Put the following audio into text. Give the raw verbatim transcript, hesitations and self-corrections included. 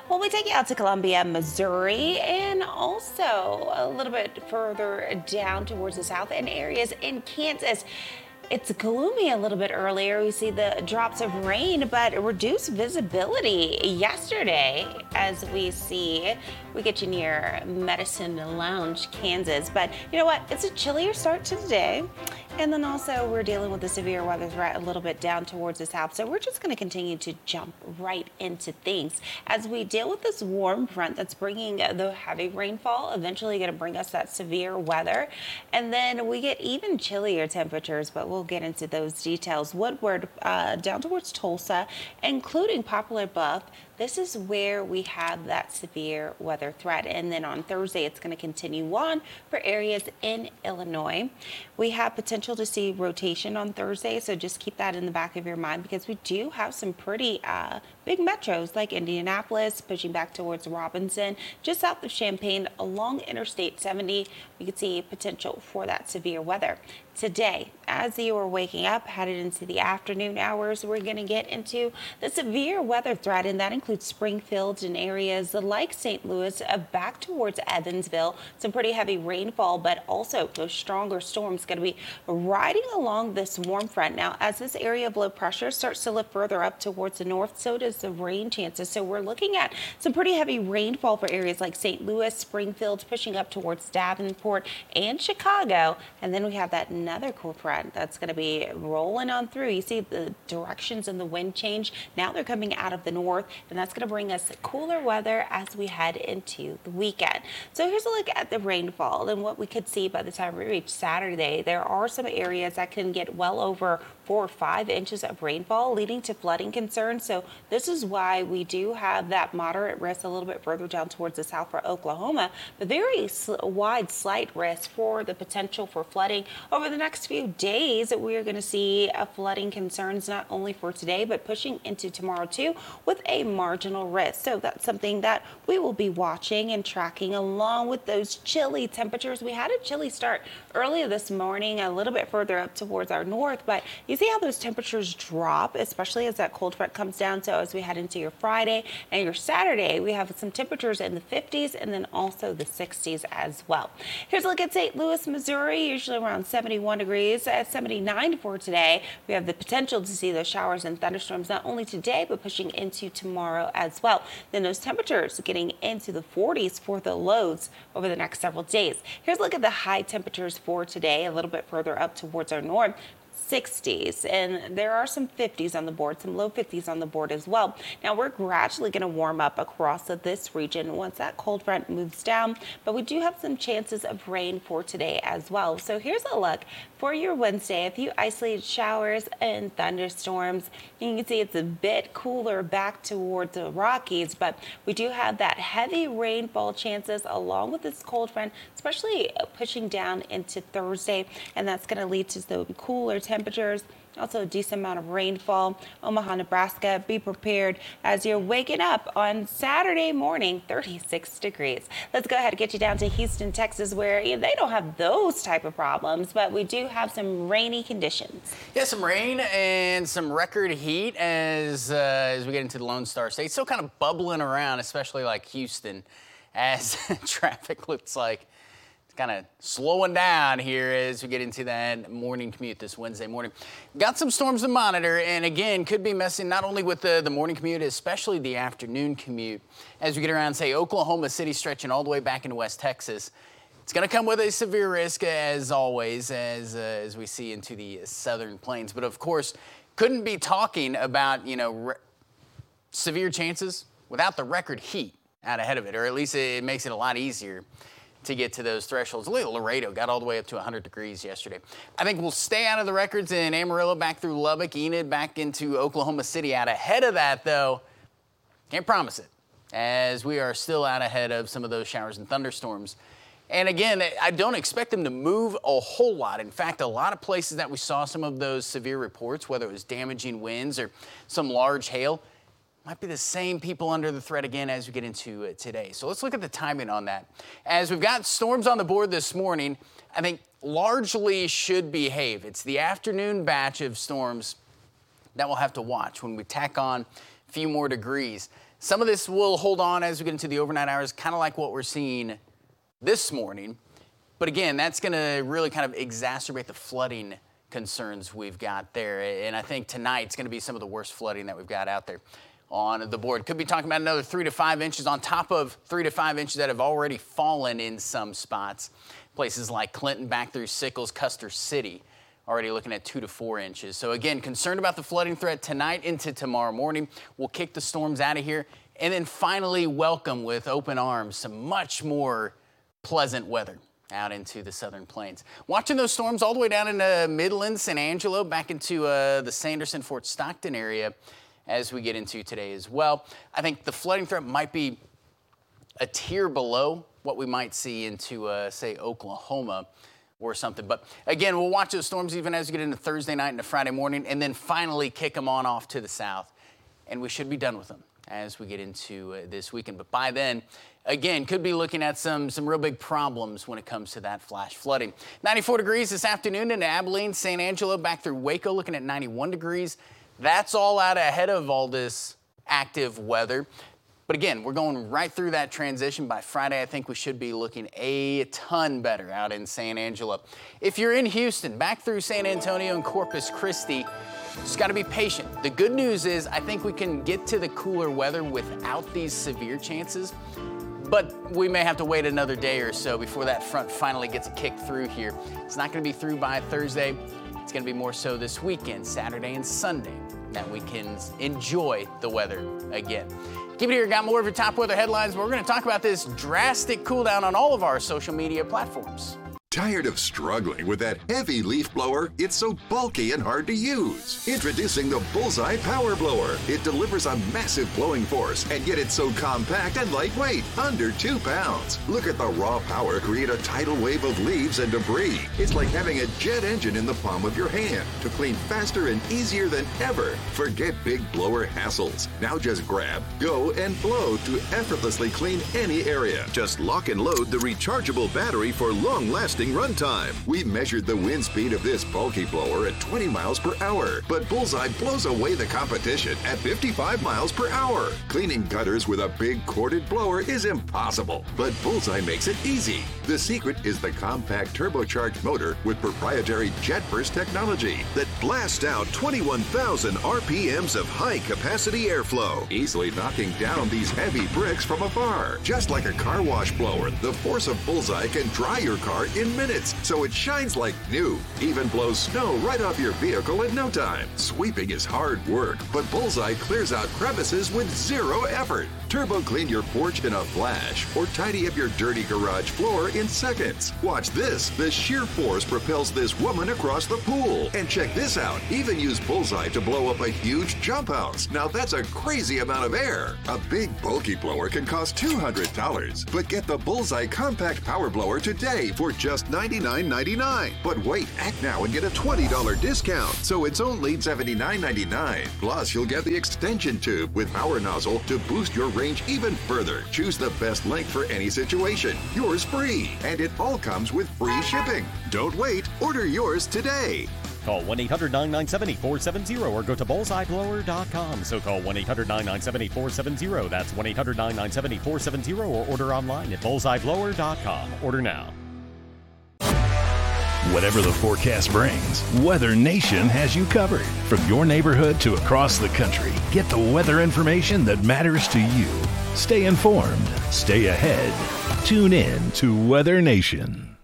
Well, we take you out to Columbia, Missouri, and also a little bit further down towards the south in areas in Kansas. It's gloomy a little bit earlier. We see the drops of rain, but reduced visibility yesterday as we see. We get you near Medicine Lounge, Kansas. But you know what? It's a chillier start to the day. And then also we're dealing with the severe weather threat a little bit down towards the south. So we're just going to continue to jump right into things as we deal with this warm front that's bringing the heavy rainfall, eventually going to bring us that severe weather. And then we get even chillier temperatures, but we'll get into those details. Woodward uh, down towards Tulsa, including Poplar Bluff. This is where we have that severe weather threat. And then on Thursday, it's going to continue on for areas in Illinois. We have potential to see rotation on Thursday, so just keep that in the back of your mind because we do have some pretty uh, big metros like Indianapolis, pushing back towards Robinson, just south of Champaign along Interstate seventy. We could see potential for that severe weather. Today, as you are waking up, headed into the afternoon hours, we're going to get into the severe weather threat, and that includes Springfield and areas like Saint Louis, uh, back towards Evansville. Some pretty heavy rainfall, but also those stronger storms going to be riding along this warm front. Now, as this area of low pressure starts to lift further up towards the north, so does the rain chances. So we're looking at some pretty heavy rainfall for areas like Saint Louis, Springfield, pushing up towards Davenport and Chicago. And then we have that another cool front that's going to be rolling on through. You see the directions and the wind change. Now they're coming out of the north, and that's going to bring us cooler weather as we head into the weekend. So here's a look at the rainfall and what we could see by the time we reach Saturday. There are some areas that can get well over four or five inches of rainfall, leading to flooding concerns. So this is why we do have that moderate risk a little bit further down towards the south for Oklahoma, but very sl- wide slight risk for the potential for flooding over the next few days. We are going to see a flooding concerns not only for today, but pushing into tomorrow too, with a marginal risk. So that's something that we will be watching and tracking along with those chilly temperatures. We had a chilly start earlier this morning, a little bit further up towards our north, but you see how those temperatures drop, especially as that cold front comes down. So as we head into your Friday and your Saturday, we have some temperatures in the fifties and then also the sixties as well. Here's a look at Saint Louis, Missouri, usually around seventy-one degrees. At seventy-nine for today, we have the potential to see those showers and thunderstorms not only today, but pushing into tomorrow as well. Then those temperatures getting into the forties for the lows over the next several days. Here's a look at the high temperatures for today, a little bit further up towards our north. sixties, and there are some fifties on the board, some low fifties on the board as well. Now we're gradually going to warm up across this region once that cold front moves down, but we do have some chances of rain for today as well. So here's a look for your Wednesday. A few isolated showers and thunderstorms. You can see it's a bit cooler back towards the Rockies, but we do have that heavy rainfall chances along with this cold front, especially pushing down into Thursday, and that's going to lead to some cooler temperatures. Also a decent amount of rainfall. Omaha, Nebraska, be prepared as you're waking up on Saturday morning, thirty-six degrees. Let's go ahead and get you down to Houston, Texas, where you know, they don't have those type of problems, but we do have some rainy conditions. Yeah, some rain and some record heat as uh, as we get into the Lone Star State. Still kind of bubbling around, especially like Houston, as traffic looks like kind of slowing down here as we get into that morning commute this Wednesday morning. Got some storms to monitor, and again, could be messing not only with the, the morning commute, especially the afternoon commute. As we get around, say, Oklahoma City, stretching all the way back into West Texas. It's going to come with a severe risk, as always, as, uh, as we see into the southern plains. But, of course, couldn't be talking about, you know, re- severe chances without the record heat out ahead of it, or at least it makes it a lot easier to get to those thresholds. Look at Laredo, got all the way up to one hundred degrees yesterday. I think we'll stay out of the records in Amarillo, back through Lubbock, Enid, back into Oklahoma City. Out ahead of that, though, can't promise it, as we are still out ahead of some of those showers and thunderstorms. And again, I don't expect them to move a whole lot. In fact, a lot of places that we saw some of those severe reports, whether it was damaging winds or some large hail, might be the same people under the threat again as we get into it today. So let's look at the timing on that. As we've got storms on the board this morning, I think largely should behave. It's the afternoon batch of storms that we'll have to watch when we tack on a few more degrees. Some of this will hold on as we get into the overnight hours, kind of like what we're seeing this morning. But again, that's going to really kind of exacerbate the flooding concerns we've got there. And I think tonight's going to be some of the worst flooding that we've got out there on the board. Could be talking about another three to five inches on top of three to five inches that have already fallen in some spots. Places like Clinton, back through Sickles, Custer City, already looking at two to four inches. So again, concerned about the flooding threat tonight into tomorrow morning. We'll kick the storms out of here and then finally welcome with open arms some much more pleasant weather out into the southern plains. Watching those storms all the way down into Midland, San Angelo, back into uh, the Sanderson, Fort Stockton area as we get into today as well. I think the flooding threat might be a tier below what we might see into, uh, say, Oklahoma or something. But again, we'll watch those storms even as we get into Thursday night and Friday morning, and then finally kick them on off to the south. And we should be done with them as we get into uh, this weekend. But by then, again, could be looking at some, some real big problems when it comes to that flash flooding. ninety-four degrees this afternoon into Abilene, San Angelo, back through Waco, looking at ninety-one degrees. That's all out ahead of all this active weather. But again, we're going right through that transition. By Friday, I think we should be looking a ton better out in San Angelo. If you're in Houston, back through San Antonio and Corpus Christi, just got to be patient. The good news is I think we can get to the cooler weather without these severe chances, but we may have to wait another day or so before that front finally gets a kick through here. It's not going to be through by Thursday. It's going to be more so this weekend, Saturday and Sunday, that we can enjoy the weather again. Keep it here. Got more of your top weather headlines, but we're going to talk about this drastic cool down on all of our social media platforms. Tired of struggling with that heavy leaf blower? It's so bulky and hard to use. Introducing the Bullseye Power Blower. It delivers a massive blowing force, and yet it's so compact and lightweight, under two pounds. Look at the raw power create a tidal wave of leaves and debris. It's like having a jet engine in the palm of your hand to clean faster and easier than ever. Forget big blower hassles. Now just grab, go, and blow to effortlessly clean any area. Just lock and load the rechargeable battery for long-lasting runtime. We measured the wind speed of this bulky blower at twenty miles per hour, but Bullseye blows away the competition at fifty-five miles per hour. Cleaning gutters with a big corded blower is impossible, but Bullseye makes it easy. The secret is the compact turbocharged motor with proprietary jet burst technology that blasts out twenty-one thousand R P Ms of high-capacity airflow, easily knocking down these heavy bricks from afar. Just like a car wash blower, the force of Bullseye can dry your car in minutes, so it shines like new. Even blows snow right off your vehicle in no time. Sweeping is hard work, but Bullseye clears out crevices with zero effort. Turbo clean your porch in a flash, or tidy up your dirty garage floor in seconds. Watch this. The sheer force propels this woman across the pool. And check this out. Even use Bullseye to blow up a huge jump house. Now that's a crazy amount of air. A big bulky blower can cost two hundred dollars, but get the Bullseye Compact Power Blower today for just ninety-nine ninety-nine. But wait, act now and get a twenty dollars discount, so it's only seventy-nine ninety-nine. Plus, you'll get the extension tube with power nozzle to boost your range even further. Choose the best length for any situation. Yours free, and it all comes with free shipping. Don't wait. Order yours today. Call one eight hundred nine nine seven four seven zero or go to bullseye blower dot com. So call one eight hundred nine nine seven four seven zero. That's one eight hundred nine nine seven four seven zero or order online at bullseye blower dot com. Order now. Whatever the forecast brings, Weather Nation has you covered. From your neighborhood to across the country, get the weather information that matters to you. Stay informed, stay ahead. Tune in to Weather Nation.